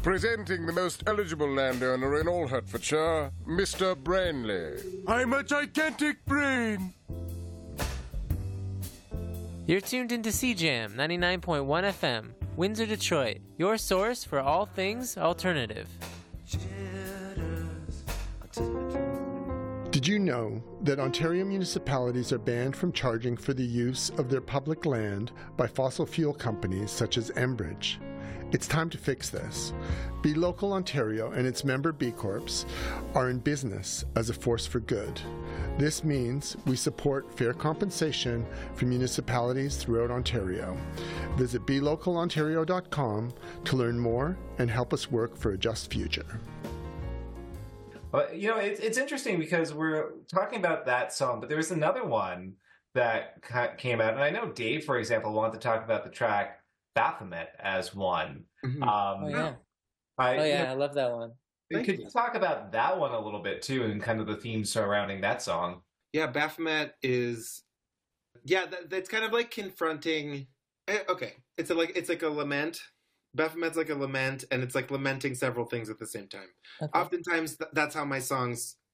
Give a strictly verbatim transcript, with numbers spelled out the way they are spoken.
Presenting the most eligible landowner in all Hertfordshire, Mister Brainley. I'm a gigantic brain! You're tuned into C Jam ninety-nine point one F M, Windsor, Detroit, your source for all things alternative. Did you know that Ontario municipalities are banned from charging for the use of their public land by fossil fuel companies such as Enbridge? It's time to fix this. Be Local Ontario and its member B Corps are in business as a force for good. This means we support fair compensation for municipalities throughout Ontario. Visit be local ontario dot com to learn more and help us work for a just future. Well, you know, it's it's interesting because we're talking about that song, but there was another one that came out, and I know Dave, for example, wanted to talk about the track Baphomet as one. Mm-hmm. Um, oh yeah, I, oh yeah, you know, I love that one. Thank could you. you talk about that one a little bit too, and kind of the themes surrounding that song? Yeah, Baphomet is, yeah, that, that's kind of like confronting. Okay, it's a, like it's like a lament. Baphomet's like a lament, and it's like lamenting several things at the same time. Okay. Oftentimes, th- that's how my songs